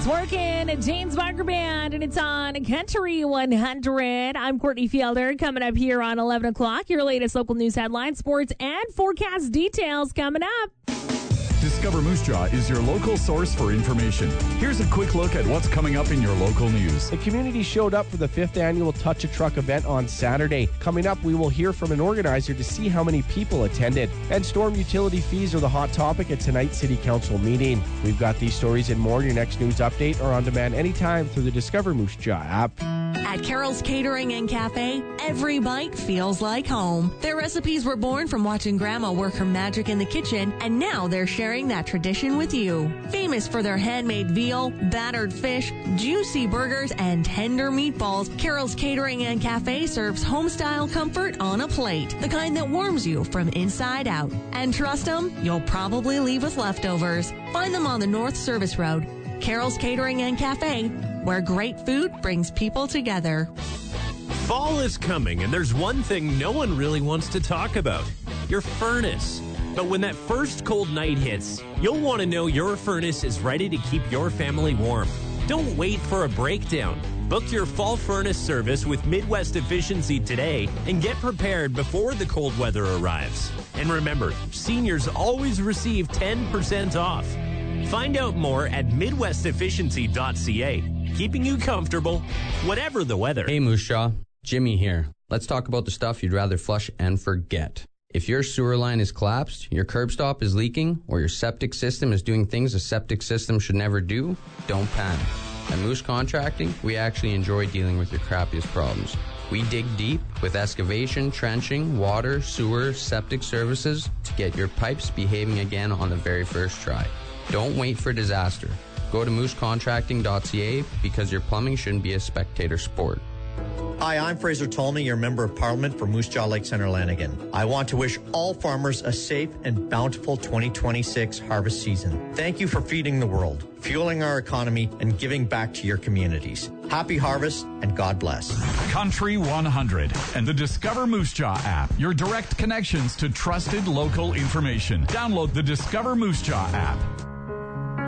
Working, James Barker Band, and it's on Country 100. I'm Courtney Fielder. Coming up here on 11 o'clock, your latest local news headlines, sports, and forecast details coming up. Discover Moose Jaw is your local source for information. Here's a quick look at what's coming up in your local news. The community showed up for the 5th annual Touch a Truck event on Saturday. Coming up, we will hear from an organizer to see how many people attended. And storm utility fees are the hot topic at tonight's City Council meeting. We've got these stories and more in your next news update or on demand anytime through the Discover Moose Jaw app. At Carol's Catering and Cafe, every bite feels like home. Their recipes were born from watching Grandma work her magic in the kitchen, and now they're sharing that tradition with you. Famous for their handmade veal, battered fish, juicy burgers, and tender meatballs, Carol's Catering and Cafe serves home-style comfort on a plate, the kind that warms you from inside out. And trust them, you'll probably leave with leftovers. Find them on the North Service Road. Carol's Catering and Cafe, where great food brings people together. Fall is coming, and there's one thing no one really wants to talk about: your furnace. But when that first cold night hits, you'll want to know your furnace is ready to keep your family warm. Don't wait for a breakdown. Book your fall furnace service with Midwest Efficiency today and get prepared before the cold weather arrives. And remember, seniors always receive 10% off. Find out more at midwestefficiency.ca. Keeping you comfortable, whatever the weather. Hey Moose Jaw, Jimmy here. Let's talk about the stuff you'd rather flush and forget. If your sewer line is collapsed, your curb stop is leaking, or your septic system is doing things a septic system should never do, don't panic. At Moose Contracting, we actually enjoy dealing with your crappiest problems. We dig deep with excavation, trenching, water, sewer, septic services to get your pipes behaving again on the very first try. Don't wait for disaster. Go to moosecontracting.ca because your plumbing shouldn't be a spectator sport. Hi, I'm Fraser Tolney, your Member of Parliament for Moose Jaw Lake Centre Lanigan. I want to wish all farmers a safe and bountiful 2026 harvest season. Thank you for feeding the world, fueling our economy, and giving back to your communities. Happy harvest, and God bless. Country 100 and the Discover Moose Jaw app, your direct connections to trusted local information. Download the Discover Moose Jaw app.